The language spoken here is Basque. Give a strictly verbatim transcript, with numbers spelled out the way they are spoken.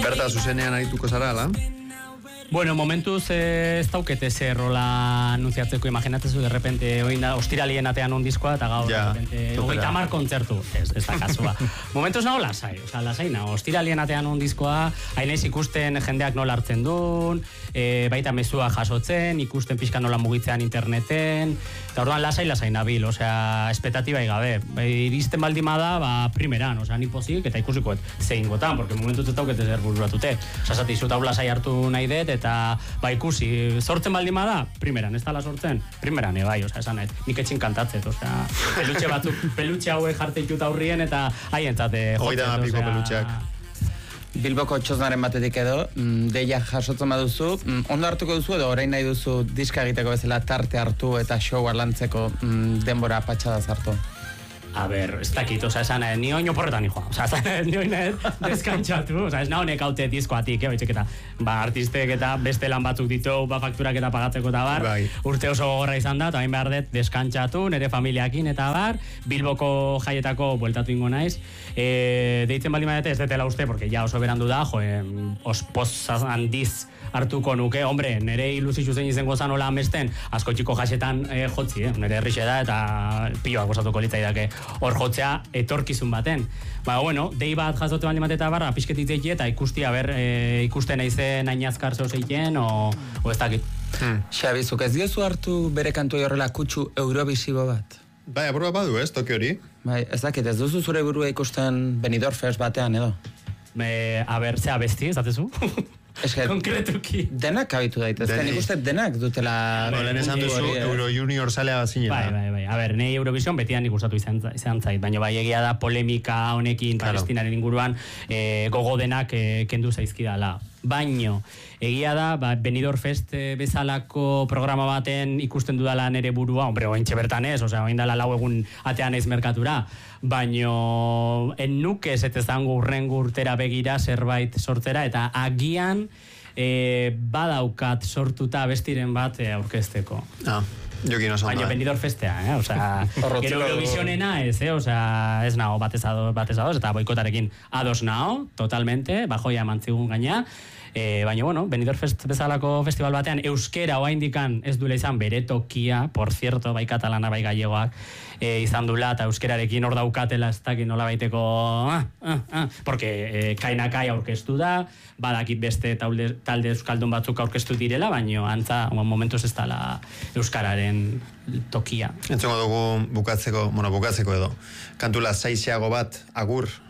Berta, zuzenean arituko zara, ala? Bueno, momentuz eh, ez daukete zer rola anunciatzeko, imaginatezu, de repente, oin da, ostiralien atean un diskoa, eta gaur, ja, de repente, hogeita hamar kontzertu, ez, ez da kasua. Momentuz nago lasai, oza, lasai nago, ostiralien atean un diskoa, hainez ikusten jendeak nola hartzen duen, e, baita mezua jasotzen, ikusten pixka nola mugitzean interneten, eta orduan lasai lasai nabil, osea, espetatibai gabe. E, iristen baldima da, ba, primeran, osea, ni pozik, eta ikusikoet zein gotan, porque momentuz ez daukete zer burburatute. Osea, zati, zut hau lasai hartu nahi dut, eta ba ikusi, sortzen baldima da, primeran, ez dala sortzen, primeran, ebai, osea, esan nahi, nik etxin kantatzet, osea, pelutxe batzuk, pelutxe hauek jarte ditut aurrien, eta haientzat jotzet, Hogeita hamapiko pelutxeak. Bilboko txosnaren batetik edo, mm, deia jasotzen baduzu, mm, ondo hartuko duzu edo orain nahi duzu diska egiteko bezala tarte hartu eta show lantzeko mm, denbora patxada zartu? A ber, ez dakit, oza, esan, eh, ni oin oporretan hijoa, oza, esan, eh, ni oin deskantxatu, oza, ez nahonek haute diskoatik, eh, baitzek eta, ba, artistek eta beste lan batzuk ditu, ba, fakturak eta pagatzeko eta bar, bai. Urte oso gogorra izan da, eta hain behar dut deskantxatu, nire familiakin eta bar, Bilboko jaietako bueltatu ingo naiz, e, deitzen baldin badete ez detela uste, porque ja oso berandu da, jo, eh, ospoz handiz hartuko nuke, hombre, nire ilusitzu zein izango zan hola amesten, asko txiko jasetan eh, jotzi, eh, nire errixe da, eta piloak gozatuko litzaidake hor jotzea etorkizun baten. Ba, bueno, dei bat jasote baldin bat eta barra, pixketitzeki eta ikusti, aber, e, ikusten aizen ainazkar zeu zeiten, o, o ez dakit. Hmm. Xabi, zuk ez diozu hartu bere kantu horrela kutsu Eurovisibo bat? Bai, aburua badu ez, toki hori? Bai, ez dakit, ez duzu zure burua ikusten Benidorm Fest batean edo? Me, aber, zea besti, ez datezu? Eske, konkretuki. Denak kabitu daitezke, nik uste denak dutela... No, lehen esan duzu, Euro Junior salea bazinena. Bai, bai, bai. A ber, nahi Eurovision betian ikustatu izan, izan zait, baina bai egia da polemika honekin, claro. Palestinaren inguruan, e, gogo denak e, kendu zaizkidala. Baino, egia da, ba, Benidorm Fest bezalako programa baten ikusten dudala nere burua, hombre, ointxe bertan ez, osea, oin dala lau egun atean ez merkatura, baino, en nuke ez ez zango urrengo urtera begira zerbait sortzera, eta agian e, badaukat sortuta bestiren bat e, aurkezteko. Ah. Jokin oso baina Benidorm Festea, eh? Osea, gero Eurovisionena ez, eh? Osea, ez nao batez ados, batez ados, eta boikotarekin ados nao, totalmente, bajoia mantzigun gaina. E, baina, bueno, Benidorm Fest bezalako festival batean, euskera oaindikan ez duela izan bere tokia, por cierto, bai katalana, bai gallegoak, e, izan dula, eta euskerarekin hor daukatela ez dakit nola baiteko, ah, ah, ah, porque e, kainakai aurkeztu da, badakit beste talde, talde euskaldun batzuk aurkeztu direla, baina antza, momentuz ez dala euskararen tokia. Entzongo dugu bukatzeko, bueno, bukatzeko edo, kantula zaizeago bat, agur,